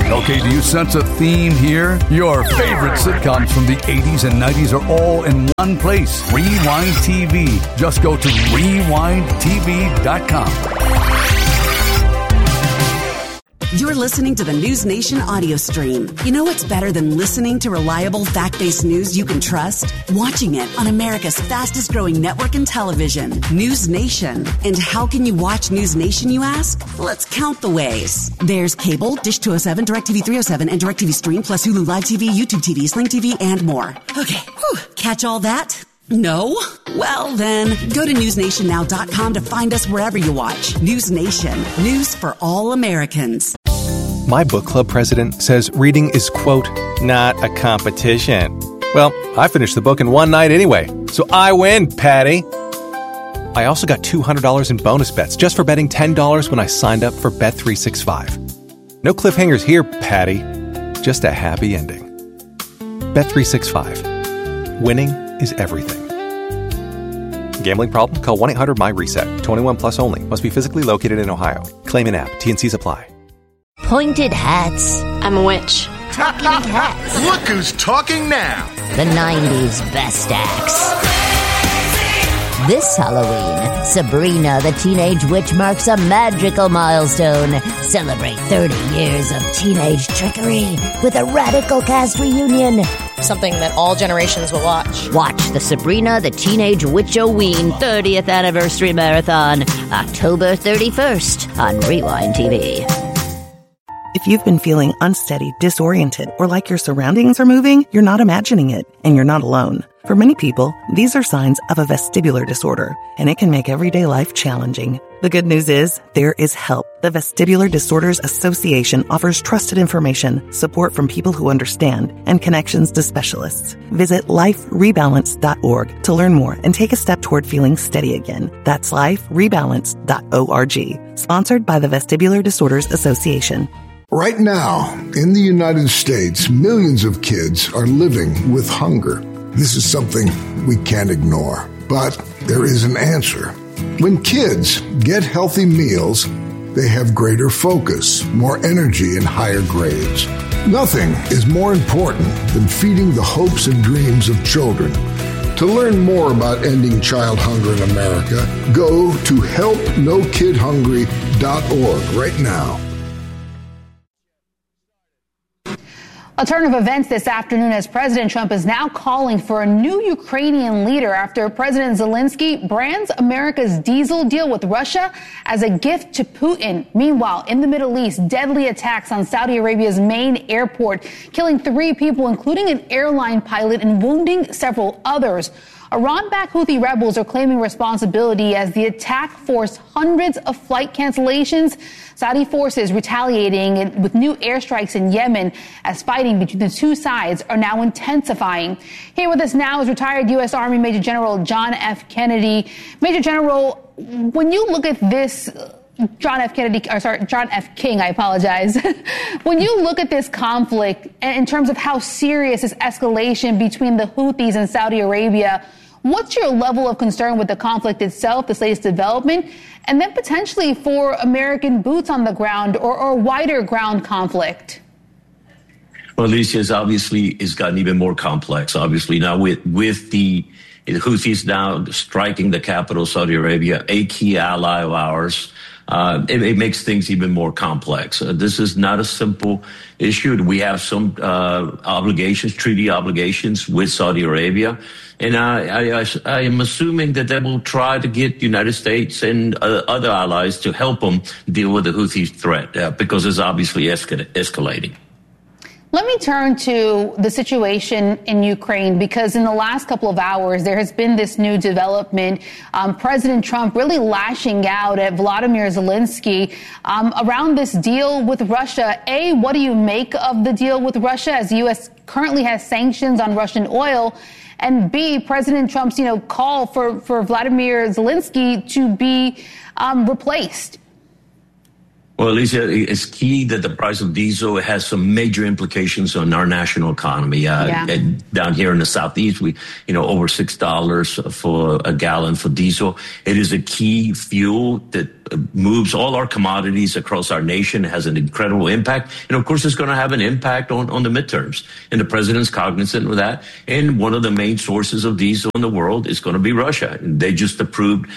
Okay, do you sense a theme here? Your favorite sitcoms from the 80s and 90s are all in one place. Rewind TV. Just go to rewindtv.com. You're listening to the News Nation audio stream. You know what's better than listening to reliable, fact-based news you can trust? Watching it on America's fastest-growing network in television, News Nation. And how can you watch News Nation, you ask? Let's count the ways. There's cable, Dish 207, DirecTV 307, and DirecTV Stream, plus Hulu Live TV, YouTube TV, Sling TV, and more. Okay, catch all that? No? Well, then, go to newsnationnow.com to find us wherever you watch. News Nation. News for all Americans. My book club president says reading is, quote, not a competition. Well, I finished the book in one night anyway, so I win, Patty. I also got $200 in bonus bets just for betting $10 when I signed up for Bet365. No cliffhangers here, Patty. Just a happy ending. Bet365. Winning is everything. Gambling problem? Call 1-800-MY-RESET. 21 plus only. Must be physically located in Ohio. Claim in app. T&Cs apply. Pointed hats. I'm a witch. Talking hats. Look who's talking now. The 90s best acts. This Halloween, Sabrina the Teenage Witch marks a magical milestone. Celebrate 30 years of teenage trickery with a radical cast reunion. Something that all generations will watch. Watch the Sabrina the Teenage Witch-O-Ween 30th Anniversary Marathon, October 31st on Rewind TV. If you've been feeling unsteady, disoriented, or like your surroundings are moving, you're not imagining it, and you're not alone. For many people, these are signs of a vestibular disorder, and it can make everyday life challenging. The good news is, there is help. The Vestibular Disorders Association offers trusted information, support from people who understand, and connections to specialists. Visit liferebalance.org to learn more and take a step toward feeling steady again. That's liferebalance.org. Sponsored by the Vestibular Disorders Association. Right now, in the United States, millions of kids are living with hunger. This is something we can't ignore, but there is an answer. When kids get healthy meals, they have greater focus, more energy, and higher grades. Nothing is more important than feeding the hopes and dreams of children. To learn more about ending child hunger in America, go to helpnokidhungry.org right now. A turn of events this afternoon as President Trump is now calling for a new Ukrainian leader after President Zelensky brands America's diesel deal with Russia as a gift to Putin. Meanwhile, in the Middle East, deadly attacks on Saudi Arabia's main airport, killing 3 people, including an airline pilot, and wounding several others. Iran-backed Houthi rebels are claiming responsibility as the attack forced hundreds of flight cancellations. Saudi forces retaliating with new airstrikes in Yemen as fighting between the two sides are now intensifying. Here with us now is retired U.S. Army Major General John F. Kennedy. Major General, when you look at this, John F. King, I apologize. When you look at this conflict in terms of how serious is escalation between the Houthis and Saudi Arabia, what's your level of concern with the conflict itself, this latest development, and then potentially for American boots on the ground or wider ground conflict? Well, Alicia, it's gotten even more complex, obviously, now with the Houthis now striking the capital, Saudi Arabia, a key ally of ours. It makes things even more complex. This is not a simple issue. We have some treaty obligations with Saudi Arabia. And I am assuming that they will try to get the United States and other allies to help them deal with the Houthi threat because it's obviously escalating. Let me turn to the situation in Ukraine, because in the last couple of hours, there has been this new development. President Trump really lashing out at Volodymyr Zelensky around this deal with Russia. A, what do you make of the deal with Russia as the U.S. currently has sanctions on Russian oil? And B, President Trump's, call for Volodymyr Zelensky to be replaced. Well, Alicia, it's key that the price of diesel has some major implications on our national economy. Down here in the Southeast, we, over $6 for a gallon for diesel. It is a key fuel that moves all our commodities across our nation. It has an incredible impact. And of course, it's going to have an impact on the midterms. And the president's cognizant of that. And one of the main sources of diesel in the world is going to be Russia. And they just approved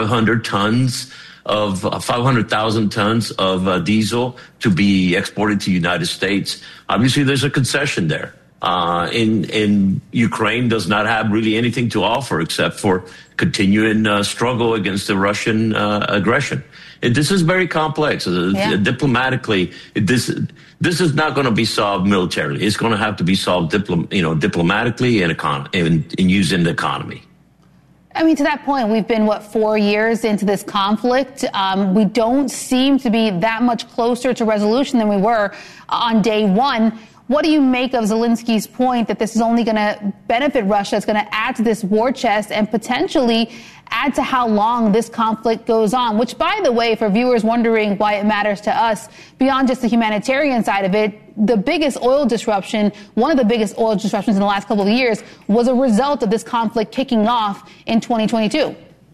500,000 tons of diesel to be exported to the United States. Obviously, there's a concession there. In Ukraine does not have really anything to offer except for continuing struggle against the Russian aggression. And this is very complex. Diplomatically, this is not going to be solved militarily. It's going to have to be solved diplomatically and using the economy. I mean, to that point, we've been, 4 years into this conflict. We don't seem to be that much closer to resolution than we were on day one. What do you make of Zelensky's point that this is only going to benefit Russia? It's going to add to this war chest and potentially add to how long this conflict goes on, which, by the way, for viewers wondering why it matters to us, beyond just the humanitarian side of it, the biggest oil disruption, one of the biggest oil disruptions in the last couple of years, was a result of this conflict kicking off in 2022.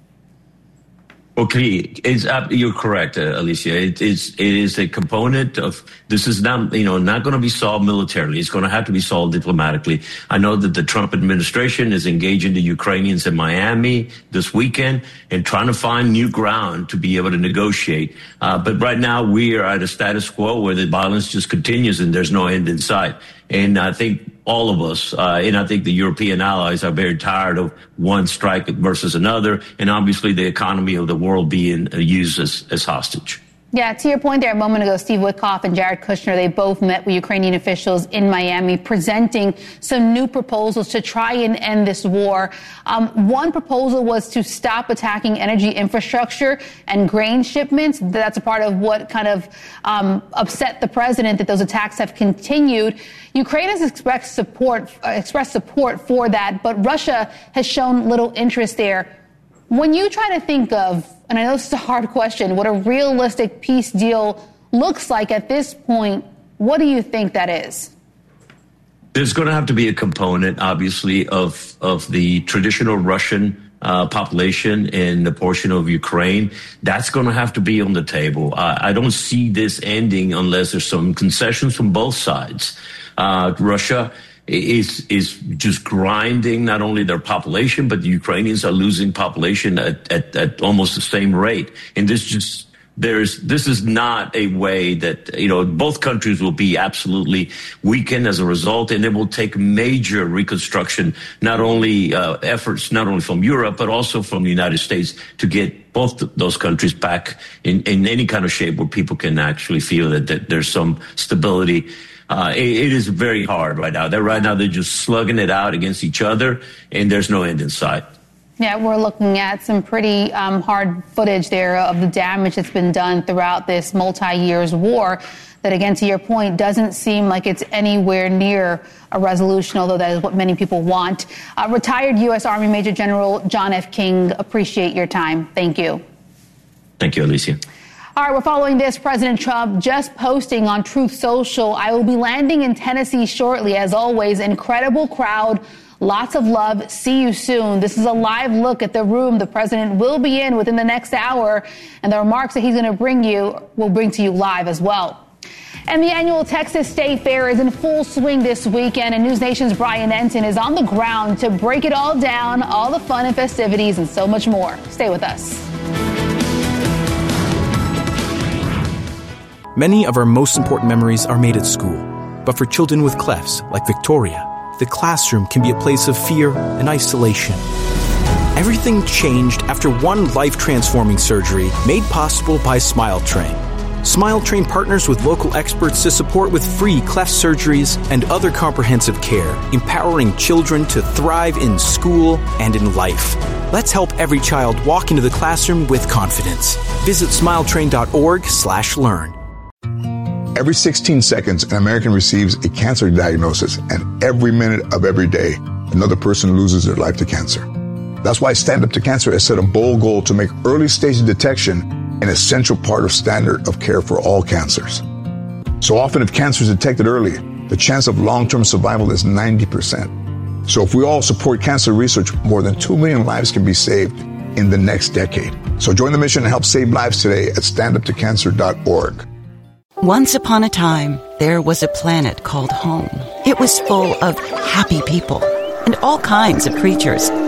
Okay, you're correct, Alicia. It is a component of, this is not going to be solved militarily. It's going to have to be solved diplomatically. I know that the Trump administration is engaging the Ukrainians in Miami this weekend and trying to find new ground to be able to negotiate. But right now we are at a status quo where the violence just continues and there's no end in sight. And I think all of us, and I think the European allies are very tired of one strike versus another, and obviously the economy of the world being used as hostage. Yeah, to your point there a moment ago, Steve Witkoff and Jared Kushner, they both met with Ukrainian officials in Miami presenting some new proposals to try and end this war. One proposal was to stop attacking energy infrastructure and grain shipments. That's a part of what kind of upset the president, that those attacks have continued. Ukraine has expressed support for that, but Russia has shown little interest there. When you try to think of, and I know this is a hard question, what a realistic peace deal looks like at this point, what do you think that is? There's going to have to be a component, obviously, of the traditional Russian population in the portion of Ukraine. That's going to have to be on the table. I don't see this ending unless there's some concessions from both sides. Russia is just grinding not only their population, but the Ukrainians are losing population at almost the same rate. And this is not a way that, both countries will be absolutely weakened as a result, and it will take major reconstruction, not only efforts, not only from Europe, but also from the United States to get both those countries back in any kind of shape where people can actually feel that there's some stability. It is very hard right now. They're just slugging it out against each other, and there's no end in sight. Yeah, we're looking at some pretty hard footage there of the damage that's been done throughout this multi-years war that, again, to your point, doesn't seem like it's anywhere near a resolution, although that is what many people want. Retired U.S. Army Major General John F. King, appreciate your time. Thank you. Thank you, Alicia. All right, we're following this. President Trump just posting on Truth Social, I will be landing in Tennessee shortly. As always, incredible crowd, lots of love. See you soon. This is a live look at the room the president will be in within the next hour, and the remarks that he's going to bring to you live as well. And the annual Texas State Fair is in full swing this weekend, and News Nation's Brian Enton is on the ground to break it all down, all the fun and festivities, and so much more. Stay with us. Many of our most important memories are made at school. But for children with clefts, like Victoria, the classroom can be a place of fear and isolation. Everything changed after one life-transforming surgery made possible by SmileTrain. SmileTrain partners with local experts to support with free cleft surgeries and other comprehensive care, empowering children to thrive in school and in life. Let's help every child walk into the classroom with confidence. Visit smiletrain.org/learn. Every 16 seconds, an American receives a cancer diagnosis, and every minute of every day, another person loses their life to cancer. That's why Stand Up to Cancer has set a bold goal to make early stage detection an essential part of standard of care for all cancers. So often if cancer is detected early, the chance of long-term survival is 90%. So if we all support cancer research, more than 2 million lives can be saved in the next decade. So join the mission and help save lives today at standuptocancer.org. Once upon a time, there was a planet called home. It was full of happy people and all kinds of creatures.